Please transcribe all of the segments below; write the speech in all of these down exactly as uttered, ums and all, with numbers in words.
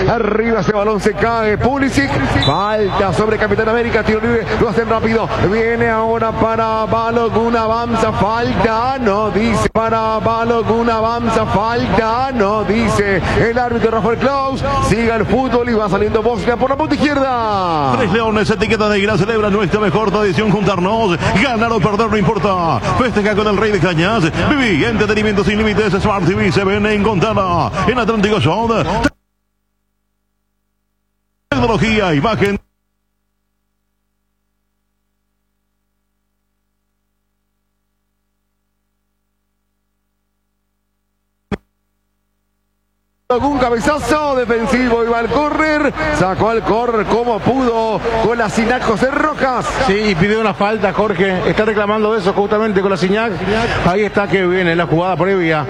arriba ese balón se cae, Pulisic, falta sobre Capitán América, tiro libre, lo hacen rápido, viene ahora para Balogun, avanza, falta, no dice, para Balogun, avanza, falta, no dice, el árbitro Rafael Klaus, siga el fútbol y va saliendo Bosnia por la punta izquierda. Tres Leones, etiqueta negra, celebra nuestra mejor tradición juntarnos, ganar o perder no importa, festeja con el Rey de Cañas, viví entretenimiento sin límites, Smart T V se ven en Contana, en Atlántico Show, tecnología, imagen. Un cabezazo defensivo, iba al córner, sacó al córner como pudo con la Sinac José Rojas. Sí, y pidió una falta, Jorge, está reclamando eso justamente con la Sinac. Ahí está que viene la jugada previa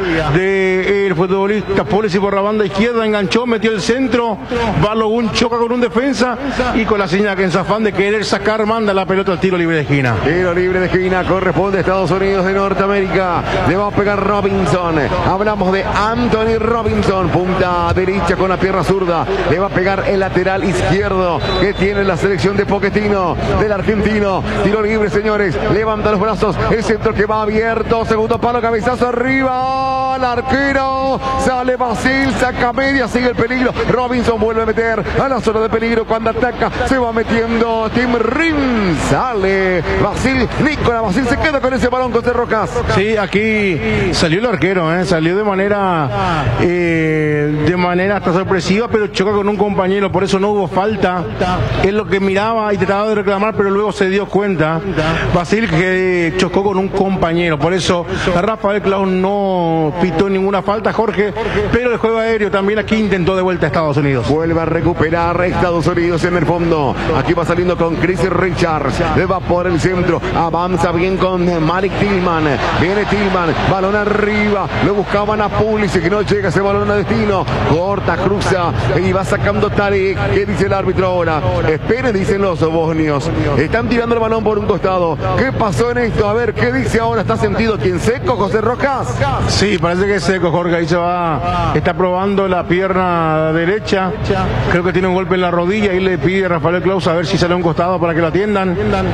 del futbolista Pulisic por la banda izquierda, enganchó, metió el centro, Balogun choca con un defensa y con la Sinac en su afán de querer sacar, manda la pelota al tiro libre de esquina. Tiro libre de esquina, corresponde a Estados Unidos de Norteamérica, le va a pegar Robinson, hablamos de Anthony Robinson, punta derecha con la pierna zurda, le va a pegar el lateral izquierdo que tiene la selección de Pochettino, del argentino, tiro libre señores, levanta los brazos, el centro que va abierto, segundo palo, cabezazo arriba, el arquero, sale Basil, saca media, sigue el peligro, Robinson vuelve a meter a la zona de peligro, cuando ataca, se va metiendo Tim Rim, sale Basil, Nicolás Basil se queda con ese balón, José Rojas. Sí, aquí salió el arquero, ¿eh? salió de manera eh, de manera hasta sorpresiva, pero choca con un compañero, por eso no hubo falta. Es lo que miraba y trataba de reclamar, pero luego se dio cuenta Basil que chocó con un compañero, por eso Rafael Klaus no pitó ninguna falta, Jorge, pero el juego aéreo también aquí intentó de vuelta a Estados Unidos. Vuelve a recuperar Estados Unidos en el fondo, aquí va saliendo con Chris Richards, le va por el centro, avanza bien con Malik Tillman, viene Tillman, balón arriba, lo buscaban a Pulisic, que no llega ese balón a destino, corta, cruza y va sacando Tarek. ¿Qué dice el árbitro ahora? Esperen, dicen los bosnios, están tirando el balón por un costado. ¿Qué pasó en esto? A ver, ¿qué dice ahora? ¿Está sentido quién seco, José Rojas? Sí, parece que es seco, Jorge, ahí se va, está probando la pierna derecha, creo que tiene un golpe en la rodilla y le pide a Rafael Klaus a ver si sale a un costado para que lo atiendan.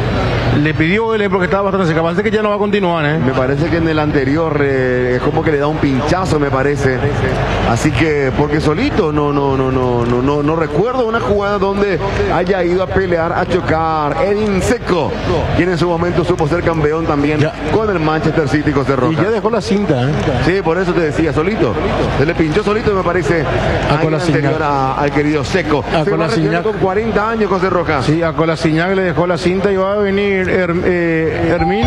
Le pidió él porque estaba bastante seca, parece que ya no va a continuar, ¿eh? Me parece que en el anterior eh, es como que le da un pinchazo, me parece, así que porque solito no no no no no no no recuerdo una jugada donde haya ido a pelear, a chocar. Edin Dzeko, quien en su momento supo ser campeón también ya con el Manchester City, José Rojas. Y ya dejó la cinta, ¿eh? Sí, por eso te decía, solito. Se le pinchó solito, me parece, a anterior a, al querido Dzeko. A Se va a retirar con cuarenta años, José Rojas. Sí, a Kolasinac le dejó la cinta y va a venir Her, eh, Hermín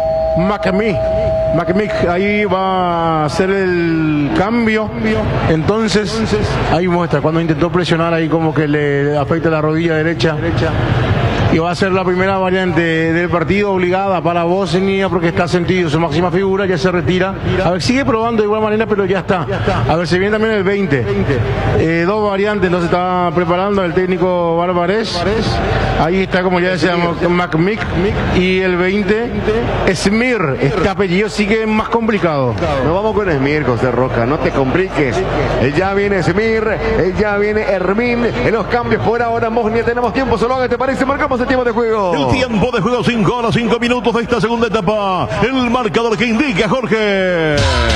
Macamí. Macmic ahí va a hacer el cambio, entonces ahí muestra cuando intentó presionar ahí como que le afecta la rodilla derecha y va a ser la primera variante del partido obligada para Bosnia porque está sentido su máxima figura, ya se retira, a ver, sigue probando de igual manera pero ya está, a ver, se viene también el veinte, eh, dos variantes, no se está preparando el técnico Barbarés, ahí está como ya decíamos Macmic y el veinte Smir, este apellido sigue más complicado. Nos vamos con Smir, José Roca, no te compliques, ya viene Smir, ya viene Hermín, en los cambios por ahora Bosnia, tenemos tiempo, solo que te parece, marcamos el tiempo de juego. El tiempo de juego, cinco horas, cinco minutos de esta segunda etapa. El marcador que indica Jorge.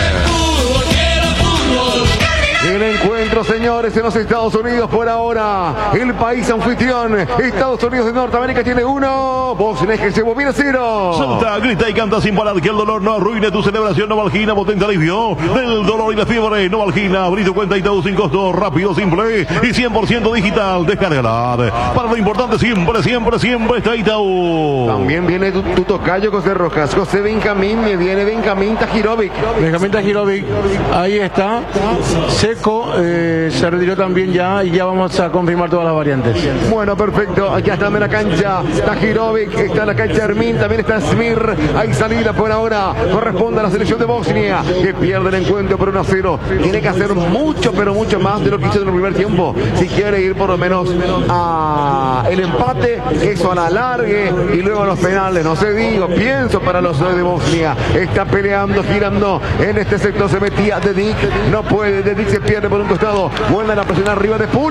El encuentro, señores, en los Estados Unidos por ahora. El país anfitrión, Estados Unidos de Norteamérica, tiene uno. Bosnia y Herzegovina cero. Salta, grita y canta sin parar que el dolor no arruine tu celebración. Novalgina, potente alivio del dolor y la fiebre. Novalgina, abrí tu cuenta y todo sin costo. Rápido, simple y cien por ciento digital. Descárgala. Para lo importante siempre, siempre, siempre está Itaú. También viene tu, tu tocayo, José Rojas. José Benjamín, me viene Benjamín Tajirovic. Benjamín Tajirovic, ahí está. Dzeko eh, se retiró también ya y ya vamos a confirmar todas las variantes. Bueno, perfecto, aquí están en la cancha Tajirovic, está en la cancha Hermín, también está Smir, hay salida por ahora, corresponde a la selección de Bosnia, que pierde el encuentro por uno a cero, tiene que hacer mucho, pero mucho más de lo que hizo en el primer tiempo, si quiere ir por lo menos a el empate, eso a la largue y luego a los penales, no sé, digo, pienso para los de Bosnia, está peleando, girando, en este sector se metía Dedic, no puede, Dedic se pierde por un costado, vuelven a presionar arriba de Pul.